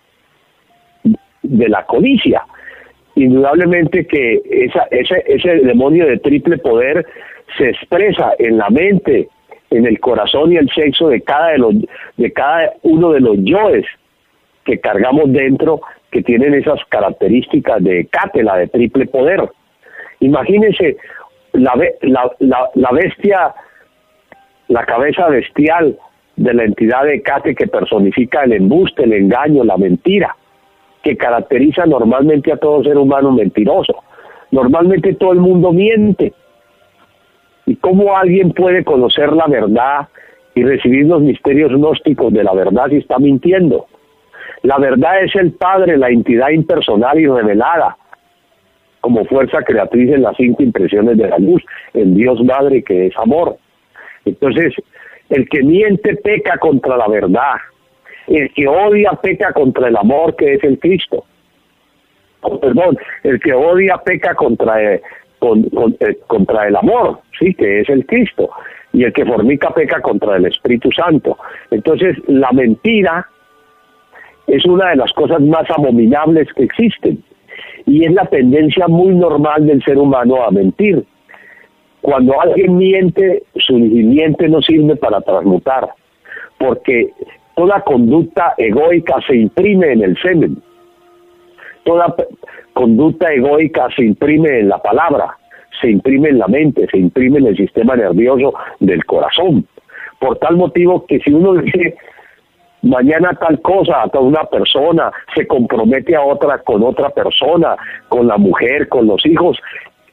de la codicia. Indudablemente que esa, ese, ese demonio de triple poder se expresa en la mente, en el corazón y el sexo de cada de los de cada uno de los yoes que cargamos dentro, que tienen esas características de Hécate, la de triple poder. Imagínense la, la, la, la bestia, la cabeza bestial de la entidad de Hécate, que personifica el embuste, el engaño, la mentira, que caracteriza normalmente a todo ser humano mentiroso. Normalmente todo el mundo miente. ¿Y cómo alguien puede conocer la verdad y recibir los misterios gnósticos de la verdad si está mintiendo? La verdad es el Padre, la entidad impersonal y revelada, como fuerza creatriz en las cinco impresiones de la luz, en Dios Madre, que es amor. Entonces, el que miente peca contra la verdad, el que odia peca contra el amor, que es el Cristo. Oh, perdón, el que odia peca contra el, con, con, eh, contra el amor, sí, que es el Cristo, y el que fornica peca contra el Espíritu Santo. Entonces, la mentira es una de las cosas más abominables que existen, y es la tendencia muy normal del ser humano a mentir. Cuando alguien miente, su miente no sirve para transmutar, porque toda conducta egoica se imprime en el semen. Toda conducta egoica se imprime en la palabra, se imprime en la mente, se imprime en el sistema nervioso del corazón. Por tal motivo que si uno dice mañana tal cosa a una persona, se compromete a otra con otra persona, con la mujer, con los hijos,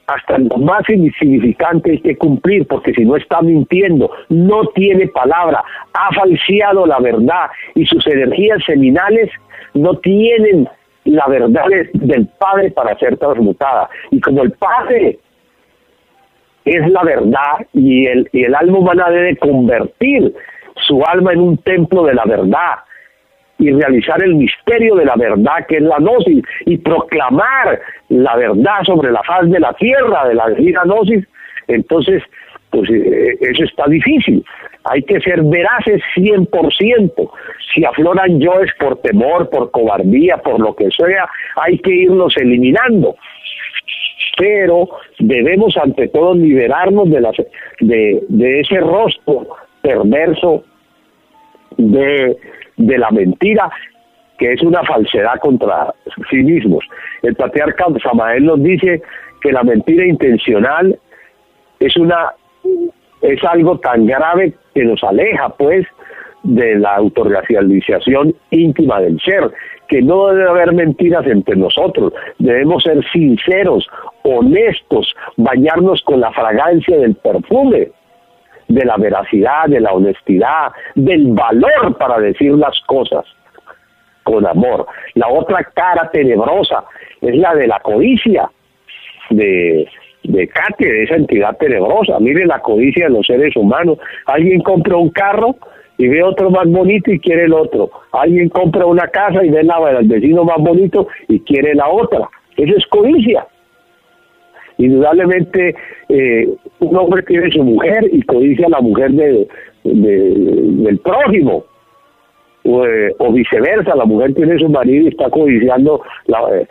hasta lo más insignificante hay que cumplir, porque si no está mintiendo, no tiene palabra, ha falseado la verdad y sus energías seminales no tienen la verdad del Padre para ser transmutada. Y como el Padre es la verdad y el, y el alma humana debe convertir su alma en un templo de la verdad y realizar el misterio de la verdad que es la gnosis y proclamar la verdad sobre la faz de la tierra de la divina gnosis, entonces pues eh, eso está difícil. Hay que ser veraces cien por ciento. Si afloran yoes por temor, por cobardía, por lo que sea, hay que irlos eliminando. Pero debemos ante todo liberarnos de, las, de, de ese rostro perverso de, de la mentira, que es una falsedad contra sí mismos. El patriarca Samael nos dice que la mentira intencional es una es algo tan grave que nos aleja pues de la autorrealización íntima del ser, que no debe haber mentiras entre nosotros, debemos ser sinceros, honestos, bañarnos con la fragancia del perfume, de la veracidad, de la honestidad, del valor para decir las cosas con amor. La otra cara tenebrosa es la de la codicia, de, de Cate, de esa entidad tenebrosa. Mire la codicia de los seres humanos. Alguien compra un carro y ve otro más bonito y quiere el otro. Alguien compra una casa y ve la del vecino más bonito y quiere la otra. Eso es codicia. Indudablemente eh, un hombre tiene su mujer y codicia a la mujer de, de, del prójimo, o, eh, o viceversa, la mujer tiene su marido y está codiciando la, eh,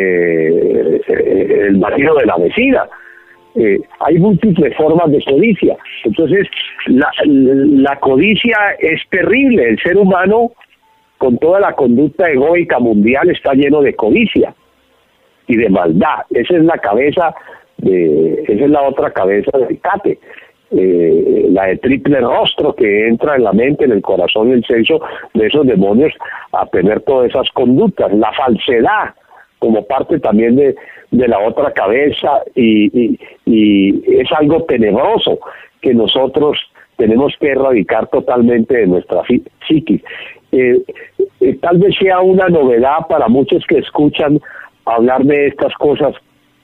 eh, el marido de la vecina. Eh, hay múltiples formas de codicia. Entonces la, la codicia es terrible. El ser humano, con toda la conducta egoica mundial, está lleno de codicia y de maldad. Esa es la cabeza de, esa es la otra cabeza de Cate, eh, la de triple rostro que entra en la mente, en el corazón y el sexo de esos demonios a tener todas esas conductas. La falsedad como parte también de, de la otra cabeza y, y, y es algo tenebroso que nosotros tenemos que erradicar totalmente de nuestra psiquis. Eh, eh, tal vez sea una novedad para muchos que escuchan hablar de estas cosas,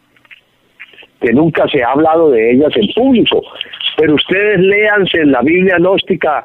que nunca se ha hablado de ellas en público, pero ustedes léanse en la Biblia gnóstica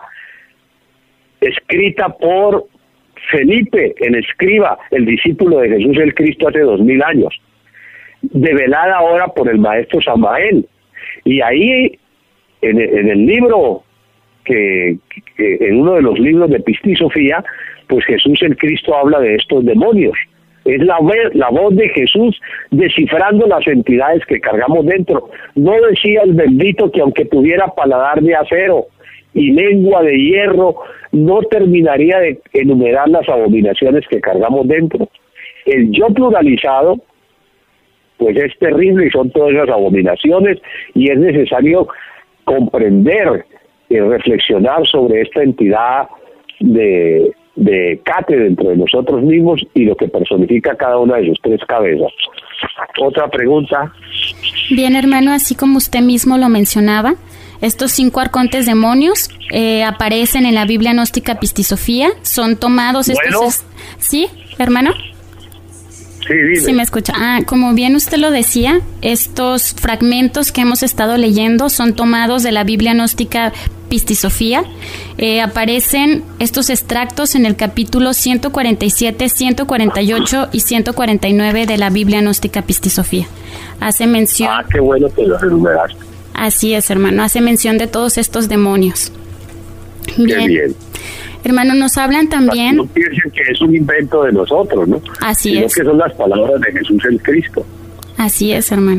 escrita por Felipe, el escriba, el discípulo de Jesús el Cristo hace dos mil años, develada ahora por el maestro Samael, y ahí en, en el libro que, que en uno de los libros de Pistisofía, pues Jesús el Cristo habla de estos demonios. Es la, la voz de Jesús descifrando las entidades que cargamos dentro. No decía el bendito que aunque tuviera paladar de acero y lengua de hierro, no terminaría de enumerar las abominaciones que cargamos dentro. El yo pluralizado, pues es terrible y son todas esas abominaciones, y es necesario comprender y reflexionar sobre esta entidad de... de Cate dentro de nosotros mismos y lo que personifica cada una de sus tres cabezas. Otra pregunta. Bien, hermano, así como usted mismo lo mencionaba, estos cinco arcontes demonios eh, aparecen en la Biblia gnóstica Pistisofía, son tomados estos... Bueno. Es... ¿Sí, hermano? Sí, dime. Sí, me escucha. Ah, como bien usted lo decía, estos fragmentos que hemos estado leyendo son tomados de la Biblia gnóstica Pistisofía. Eh, aparecen estos extractos en el capítulo ciento cuarenta y siete, ciento cuarenta y ocho y ciento cuarenta y nueve de la Biblia gnóstica Pistisofía. Hace mención... Ah, qué bueno que lo enumeraste. Así es, hermano. Hace mención de todos estos demonios. Bien. Qué bien. Hermano, nos hablan también... No piensen que es un invento de nosotros, ¿no? Así Sino es. que son las palabras de Jesús el Cristo. Así es, hermano.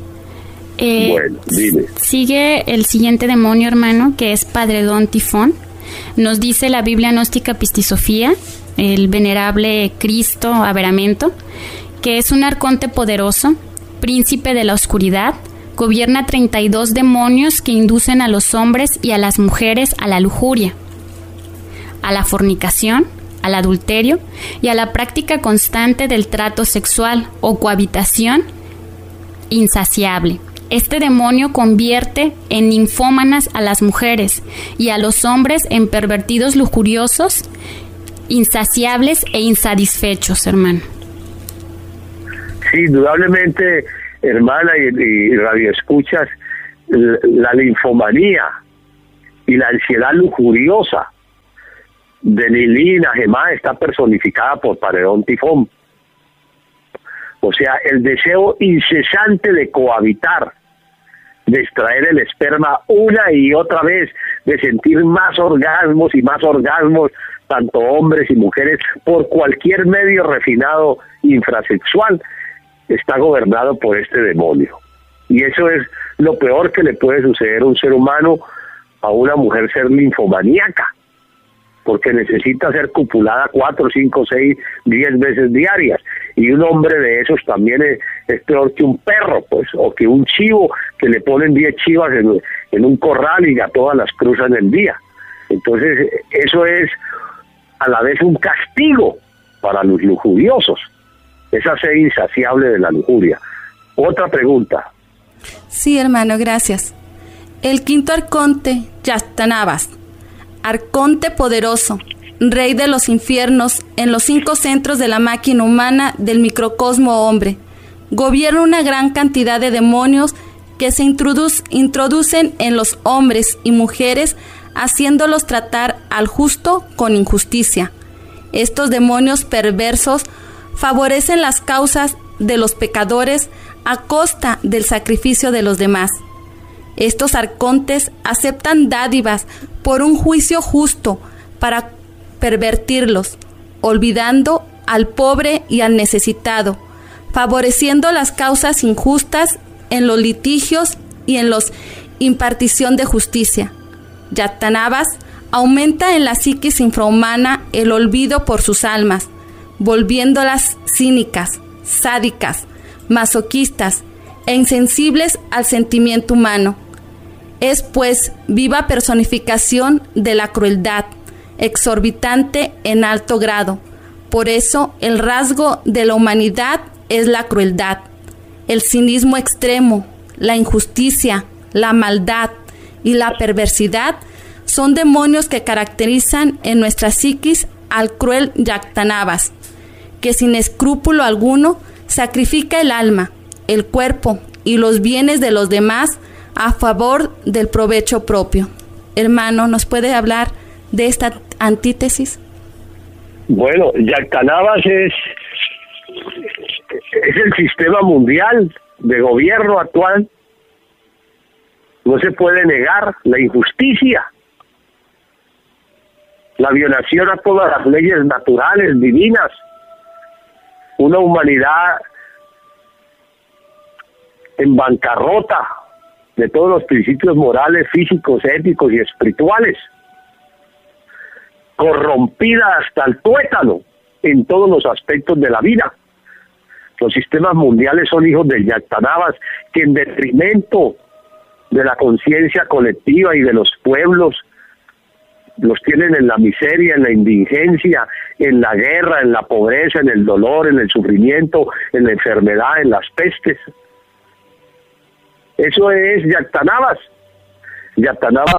Eh, bueno, dime. Sigue el siguiente demonio, hermano, que es Padredón Tifón. Nos dice la Biblia gnóstica Pistisofía, el venerable Cristo Averamento, que es un arconte poderoso, príncipe de la oscuridad, gobierna treinta y dos demonios que inducen a los hombres y a las mujeres a la lujuria, a la fornicación, al adulterio y a la práctica constante del trato sexual o cohabitación insaciable. Este demonio convierte en ninfómanas a las mujeres y a los hombres en pervertidos lujuriosos, insaciables e insatisfechos, hermano. Sí, indudablemente, hermana y, y radioescuchas, la linfomanía y la ansiedad lujuriosa de Lili y Najemá está personificada por Paredón Tifón. O sea, el deseo incesante de cohabitar, de extraer el esperma una y otra vez, de sentir más orgasmos y más orgasmos, tanto hombres y mujeres, por cualquier medio refinado infrasexual, está gobernado por este demonio. Y eso es lo peor que le puede suceder a un ser humano, a una mujer ser linfomaníaca, porque necesita ser copulada cuatro, cinco, seis, diez veces diarias. Y un hombre de esos también es, es peor que un perro, pues, o que un chivo, que le ponen diez chivas en, en un corral y a todas las cruzan el día. Entonces, eso es a la vez un castigo para los lujuriosos, esa sed insaciable de la lujuria. Otra pregunta. Sí, hermano, gracias. El quinto arconte, Yashtanabas, arconte poderoso, rey de los infiernos en los cinco centros de la máquina humana del microcosmo hombre, gobierna una gran cantidad de demonios que se introduc- introducen en los hombres y mujeres, haciéndolos tratar al justo con injusticia. Estos demonios perversos favorecen las causas de los pecadores a costa del sacrificio de los demás. Estos arcontes aceptan dádivas por un juicio justo para pervertirlos, olvidando al pobre y al necesitado, favoreciendo las causas injustas en los litigios y en la impartición de justicia. Yashtanabas aumenta en la psiquis infrahumana el olvido por sus almas, volviéndolas cínicas, sádicas, masoquistas e insensibles al sentimiento humano. Es pues viva personificación de la crueldad, exorbitante en alto grado. Por eso el rasgo de la humanidad es la crueldad, el cinismo extremo, la injusticia, la maldad y la perversidad son demonios que caracterizan en nuestra psiquis al cruel Yashtanabas, que sin escrúpulo alguno sacrifica el alma, el cuerpo y los bienes de los demás a favor del provecho propio. Hermano, ¿nos puede hablar de esta antítesis? Bueno, Yashtanabas es, es el sistema mundial de gobierno actual. No se puede negar la injusticia, la violación a todas las leyes naturales, divinas, una humanidad en bancarrota de todos los principios morales, físicos, éticos y espirituales, corrompida hasta el tuétano en todos los aspectos de la vida. Los sistemas mundiales son hijos del Yashtanabas, que en detrimento de la conciencia colectiva y de los pueblos, los tienen en la miseria, en la indigencia, en la guerra, en la pobreza, en el dolor, en el sufrimiento, en la enfermedad, en las pestes. Eso es Yashtanabas. Yashtanabas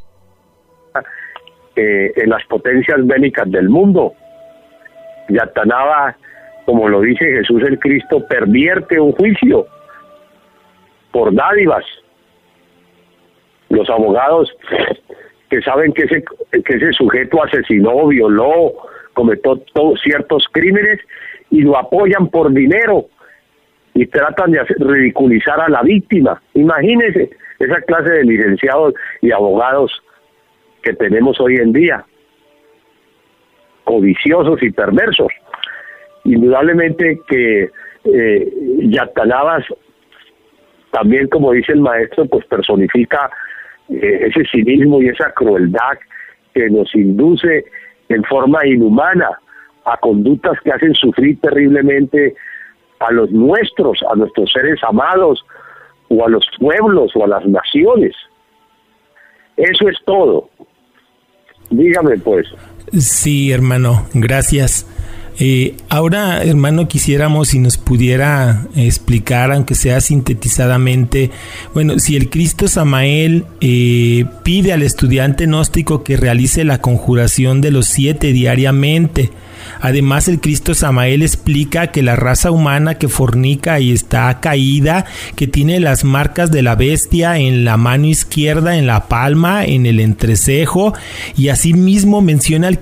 eh, en las potencias bélicas del mundo. Yashtanabas, como lo dice Jesús el Cristo, pervierte un juicio por dádivas. Los abogados que saben que ese, que ese sujeto asesinó, violó, cometió todos ciertos crímenes y lo apoyan por dinero y tratan de hacer, ridiculizar a la víctima. Imagínense esa clase de licenciados y abogados que tenemos hoy en día, codiciosos y perversos. Indudablemente que eh, Yashtanabas también, como dice el maestro, pues personifica eh, ese cinismo y esa crueldad que nos induce en forma inhumana a conductas que hacen sufrir terriblemente a los nuestros, a nuestros seres amados, o a los pueblos, o a las naciones. Eso es todo. Dígame, pues. Sí, hermano, gracias. Eh, ahora, hermano, quisiéramos si nos pudiera explicar, aunque sea sintetizadamente, bueno, si el Cristo Samael eh, pide al estudiante gnóstico que realice la conjuración de los siete diariamente. Además, el Cristo Samael explica que la raza humana que fornica y está caída, que tiene las marcas de la bestia en la mano izquierda, en la palma, en el entrecejo, y asimismo menciona al